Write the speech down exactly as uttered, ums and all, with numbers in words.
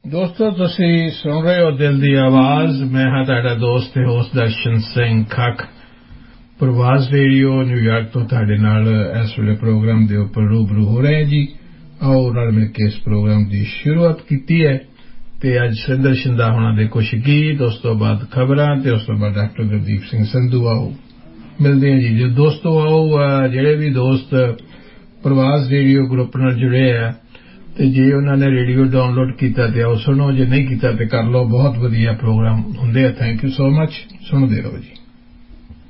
ਦੋਸਤੋ ਤੁਸੀਂ ਸੁਣ ਰਹੇ ਹੋ ਦਿਲ ਦੀ ਆਵਾਜ਼ ਮੈਂ ਹਾਂ ਤੁਹਾਡਾ ਦੋਸਤ ਤੇ ਹੋਸਟ ਦਰਸ਼ਨ ਸਿੰਘ ਖੱਖ ਪ੍ਰਵਾਸ ਰੇਡੀਓ ਨਿਊਯਾਰਕ ਤੋਂ ਤੁਹਾਡੇ ਨਾਲ ਇਸ ਵੇਲੇ ਪ੍ਰੋਗਰਾਮ ਦੇ ਉੱਪਰ ਰੂਬਰੂ ਹੋ ਰਹੇ ਜੀ ਆਓ ਨਾਲ ਮਿਲ ਕੇ ਇਸ ਪ੍ਰੋਗਰਾਮ ਦੀ ਸ਼ੁਰੂਆਤ ਕੀਤੀ ਹੈ ਤੇ ਅੱਜ ਸਿੰਦਰ ਸ਼ਿੰਦਾ ਹੋਣਾ ਦੇ ਕੁਝ ਗੀਤ ਉਸ ਤੋਂ ਬਾਅਦ ਖਬਰਾਂ ਤੇ ਉਸ ਤੋਂ ਬਾਅਦ ਡਾਕਟਰ ਗੁਰਦੀਪ ਸਿੰਘ ਸੰਧੂ ਆਓ ਮਿਲਦੇ ਹਾਂ ਜੀ ਜੋ ਦੋਸਤੋ ਆਓ ਜਿਹੜੇ ਵੀ ਦੋਸਤ ਪ੍ਰਵਾਸ ਰੇਡੀਓ ਗਰੁੱਪ ਨਾਲ ਜੁੜੇ ਆ ਤੇ ਜੇ ਉਹਨਾਂ ਨੇ ਰੇਡੀਓ ਡਾਊਨਲੋਡ ਕੀਤਾ ਤੇ ਆਓ ਸੁਣੋ ਜੇ ਨਹੀਂ ਕੀਤਾ ਤੇ ਕਰ ਲਓ ਬਹੁਤ ਵਧੀਆ ਪ੍ਰੋਗਰਾਮ ਹੁੰਦੇ ਆ ਥੈਂਕ ਯੂ ਸੋ ਮਚ ਸੁਣਦੇ ਰਹੋ ਜੀ